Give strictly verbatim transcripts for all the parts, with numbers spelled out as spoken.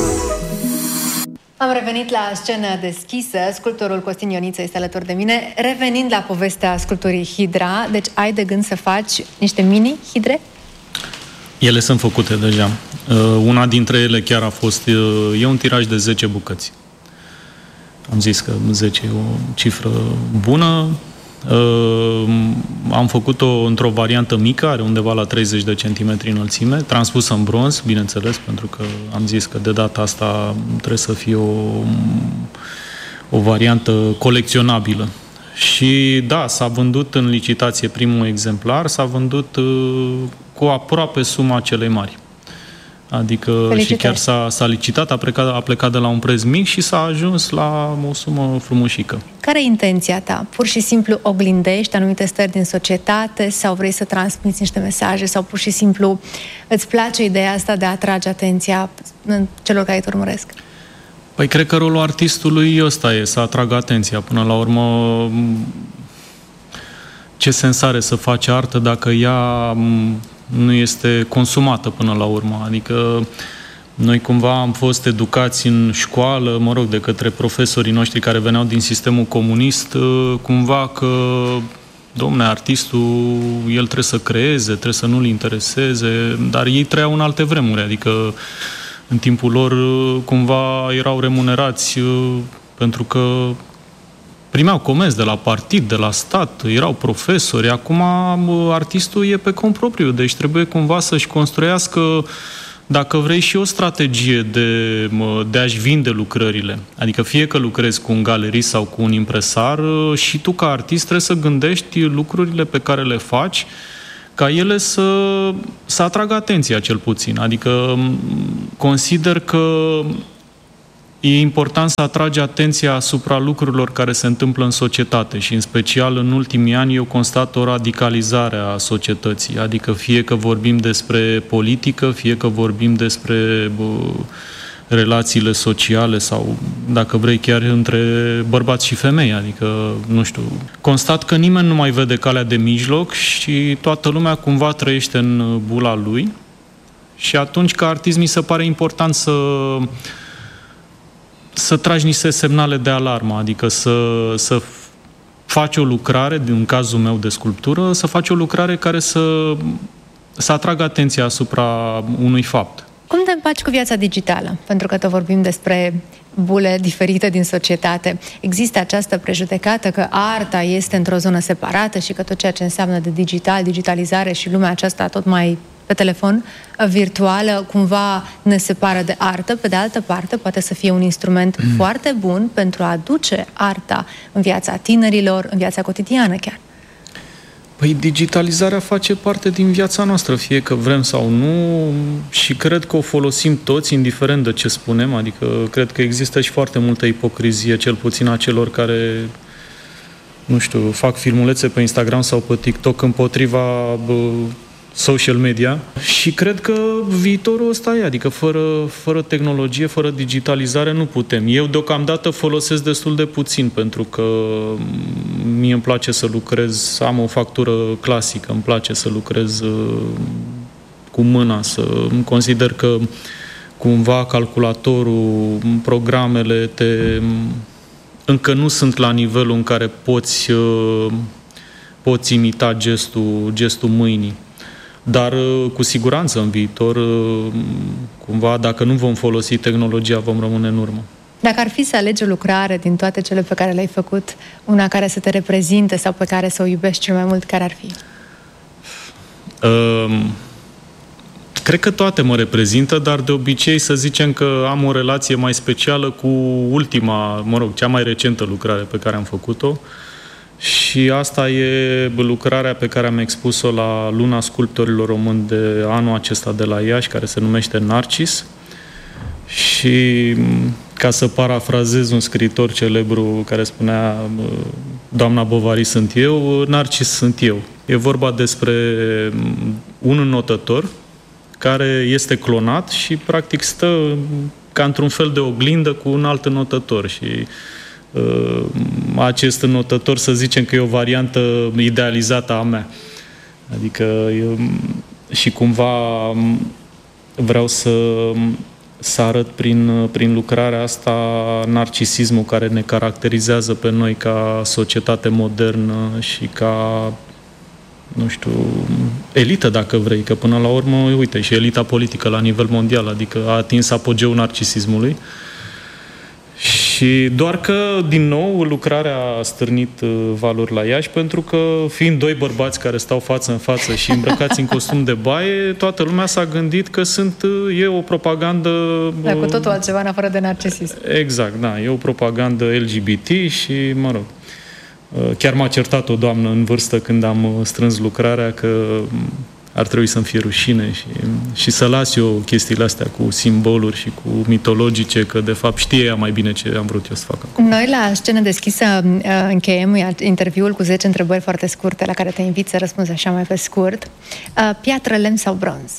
Am revenit la scenă deschisă. Sculptorul Costin Ioniță este alături de mine. Revenind la povestea sculpturii Hidra, deci ai de gând să faci niște mini-hidre? Ele sunt făcute deja. Una dintre ele chiar a fost, e un tiraj de zece bucăți. Am zis că zece e o cifră bună. Am făcut-o într-o variantă mică, are undeva la treizeci de centimetri înălțime, transpusă în bronz, bineînțeles, pentru că am zis că de data asta trebuie să fie o, o variantă colecționabilă. Și da, s-a vândut în licitație primul exemplar, s-a vândut cu aproape suma celei mari. Adică Felicitări. Și chiar s-a, s-a licitat, a plecat, a plecat de la un preț mic și s-a ajuns la o sumă frumușică. Care e intenția ta? Pur și simplu oglindești anumite stări din societate sau vrei să transmiți niște mesaje sau pur și simplu îți place ideea asta de a atrage atenția celor care te urmăresc? Păi cred că rolul artistului ăsta e să atragă atenția. Până la urmă, ce sens are să faci artă dacă ea nu este consumată până la urmă? Adică noi cumva am fost educați în școală, mă rog, de către profesorii noștri care veneau din sistemul comunist, cumva că, domne, artistul, el trebuie să creeze, trebuie să nu-l intereseze, dar ei trăiau în alte vremuri, adică în timpul lor cumva erau remunerați pentru că primeau comenzi de la partid, de la stat, erau profesori. Acum artistul e pe cont propriu, deci trebuie cumva să-și construiască, dacă vrei, și o strategie de, de a-și vinde lucrările. Adică fie că lucrezi cu un galerist sau cu un impresar, și tu ca artist trebuie să gândești lucrurile pe care le faci ca ele să, să atragă atenția, cel puțin. Adică consider că e important să atragi atenția asupra lucrurilor care se întâmplă în societate și, în special, în ultimii ani, eu constat o radicalizare a societății. Adică fie că vorbim despre politică, fie că vorbim despre bă, relațiile sociale sau, dacă vrei, chiar între bărbați și femei. Adică, nu știu, constat că nimeni nu mai vede calea de mijloc și toată lumea cumva trăiește în bula lui. Și atunci, ca artist, mi se pare important să să tragi niște semnale de alarmă, adică să, să faci o lucrare, în cazul meu de sculptură, să faci o lucrare care să, să atragă atenția asupra unui fapt. Cum te împaci cu viața digitală? Pentru că tot vorbim despre bule diferite din societate. Există această prejudecată că arta este într-o zonă separată și că tot ceea ce înseamnă de digital, digitalizare și lumea aceasta tot mai pe telefon, virtuală, cumva ne separă de artă. Pe de altă parte, poate să fie un instrument mm. foarte bun pentru a aduce arta în viața tinerilor, în viața cotidiană chiar. Păi digitalizarea face parte din viața noastră, fie că vrem sau nu, și cred că o folosim toți, indiferent de ce spunem, adică cred că există și foarte multă ipocrizie, cel puțin a celor care, nu știu, fac filmulețe pe Instagram sau pe TikTok împotriva bă, social media, și cred că viitorul ăsta e, adică fără, fără tehnologie, fără digitalizare nu putem. Eu deocamdată folosesc destul de puțin pentru că mie îmi place să lucrez, am o factură clasică, îmi place să lucrez uh, cu mâna, să consider că cumva calculatorul, programele te, încă nu sunt la nivelul în care poți, uh, poți imita gestul, gestul mâinii. Dar cu siguranță în viitor, cumva, dacă nu vom folosi tehnologia, vom rămâne în urmă. Dacă ar fi să alegi o lucrare din toate cele pe care le-ai făcut, una care să te reprezinte sau pe care să o iubești cel mai mult, care ar fi? Uh, cred că toate mă reprezintă, dar de obicei să zicem că am o relație mai specială cu ultima, mă rog, cea mai recentă lucrare pe care am făcut-o. Și asta e lucrarea pe care am expus-o la Luna Sculptorilor Români de anul acesta de la Iași, care se numește Narcis. Și ca să parafrazez un scriitor celebru care spunea Doamna Bovary sunt eu, Narcis sunt eu. E vorba despre un înotător care este clonat și practic stă ca într-un fel de oglindă cu un alt înotător și uh, acest înotător, să zicem că e o variantă idealizată a mea. Adică eu, și cumva vreau să să arăt prin, prin lucrarea asta narcisismul care ne caracterizează pe noi ca societate modernă și ca, nu știu, elită, dacă vrei, că până la urmă, uite, și elita politică la nivel mondial, adică a atins apogeul narcisismului. Și doar că, din nou, lucrarea a stârnit valuri la Iași, pentru că, fiind doi bărbați care stau față în față și îmbrăcați în costum de baie, toată lumea s-a gândit că sunt, e o propagandă... Dar cu totul altceva în afară de narcisism. Exact, da, e o propagandă L G B T și, mă rog, chiar m-a certat o doamnă în vârstă când am strâns lucrarea că ar trebui să-mi fie rușine și, și să las eu chestiile astea cu simboluri și cu mitologice, că de fapt știe ea mai bine ce am vrut eu să fac acum. Noi la Scenă Deschisă încheiem interviul cu zece întrebări foarte scurte la care te invit să răspunzi așa mai pe scurt. Piatră, lemn sau bronz?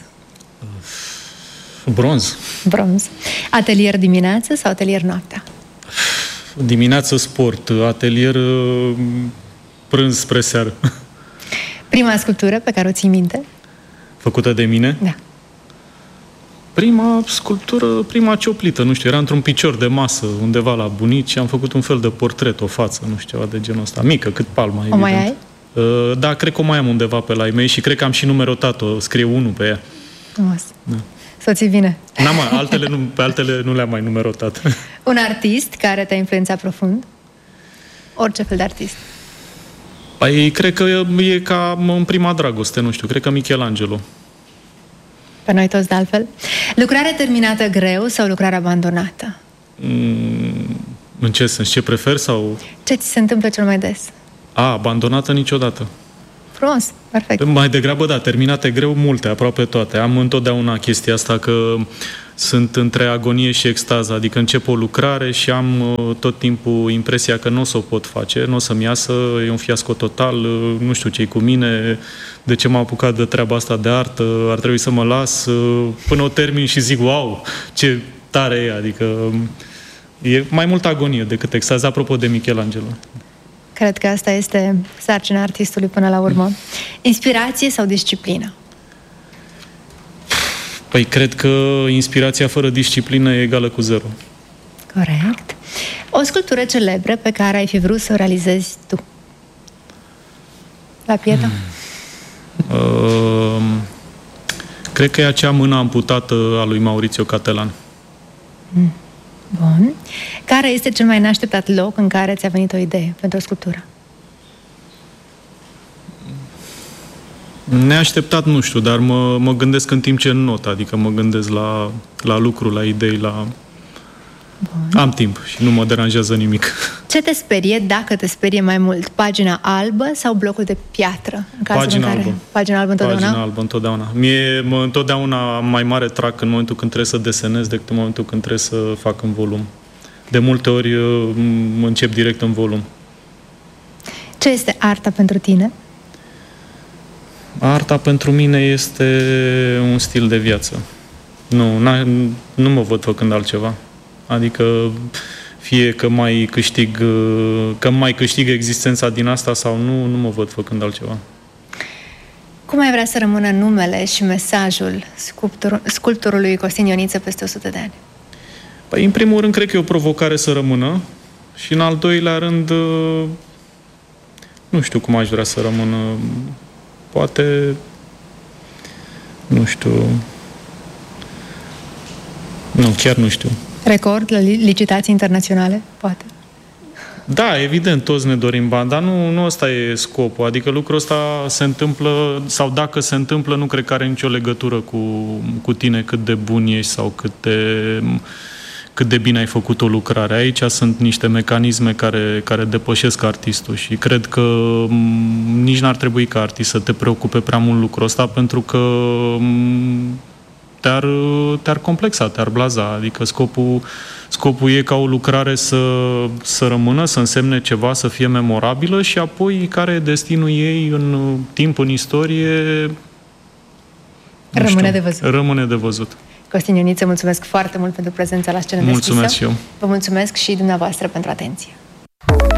Bronz. Bronz. Atelier dimineață sau atelier noaptea? Dimineață sport, atelier prânz spre seară. Prima sculptură pe care o ții minte? Făcută de mine? Da. Prima sculptură, prima cioplită, nu știu, era într-un picior de masă undeva la bunici și am făcut un fel de portret, o față, nu știu, ceva de genul ăsta. Mică, cât palma, evident. O mai ai? Uh, da, cred că o mai am undeva pe la e-mail și cred că am și numerotat-o, scrie unu pe ea. Frumos. Da. Să o ții bine. N-am, altele nu, pe altele nu le-am mai numerotat. Un artist care te-a influențat profund? Orice fel de artist. Păi, cred că e ca în prima dragoste, nu știu, cred că Michelangelo. Pe noi toți de altfel. Lucrare terminată greu sau lucrare abandonată? Mm, în ce sens? Ce prefer sau... Ce ți se întâmplă cel mai des? A, abandonată niciodată. Frumos, perfect. Mai degrabă, da, terminate greu multe, aproape toate. Am întotdeauna chestia asta că sunt între agonie și extază, adică încep o lucrare și am uh, tot timpul impresia că nu o să o pot face, nu o să-mi iasă, e un fiasco total, uh, nu știu ce-i cu mine, de ce m-am apucat de treaba asta de artă, ar trebui să mă las, uh, până o termin și zic, wow, ce tare e, adică e mai multă agonie decât extază, apropo de Michelangelo. Cred că asta este sarcina artistului până la urmă. Inspirație sau disciplină? Păi cred că inspirația fără disciplină e egală cu zero. Corect. O sculptură celebră pe care ai fi vrut să o realizezi tu? La Pieta? Hmm. Uh, cred că e acea mână amputată a lui Maurizio Cattelan. Hmm. Bun. Care este cel mai neașteptat loc în care ți-a venit o idee pentru o sculptură? Neașteptat, nu știu, dar mă, mă gândesc în timp ce not, adică mă gândesc la, la lucru, la idei, la... Bun. Am timp și nu mă deranjează nimic. Ce te sperie, dacă te sperie mai mult? Pagina albă sau blocul de piatră? În cazul Pagina în care... albă. Pagina albă întotdeauna? Pagina albă întotdeauna. Mie mă, întotdeauna am mai mare trac în momentul când trebuie să desenez decât în momentul când trebuie să fac în volum. De multe ori mă încep direct în volum. Ce este arta pentru tine? Arta pentru mine este un stil de viață. Nu, nu mă văd făcând altceva. Adică fie că mai câștig, că mai câștig existența din asta sau nu, nu mă văd făcând altceva. Cum ai vrea să rămână numele și mesajul sculptor, sculptorului Costin Ioniță peste o sută de ani? Păi, în primul rând, cred că e o provocare să rămână și în al doilea rând, nu știu cum aș vrea să rămână. Poate, nu știu, nu, chiar nu știu. Record la licitații internaționale, poate? Da, evident, toți ne dorim bani, dar nu, nu ăsta e scopul. Adică lucrul ăsta se întâmplă, sau dacă se întâmplă, nu cred că are nicio legătură cu, cu tine, cât de bun ești sau cât de, cât de bine ai făcut o lucrare. Aici sunt niște mecanisme care, care depășesc artistul și cred că nici n-ar trebui ca artist să te preocupe prea mult lucrul ăsta, pentru că te-ar, te-ar complexa, te-ar blaza. Adică scopul, scopul e ca o lucrare să, să rămână, să însemne ceva, să fie memorabilă și apoi care e destinul ei în timp, în istorie, rămâne știu, de văzut. Rămâne de văzut. Costin Ioniță, mulțumesc foarte mult pentru prezența la Scenă Deschisă. Mulțumesc și eu. Vă mulțumesc și dumneavoastră pentru atenție.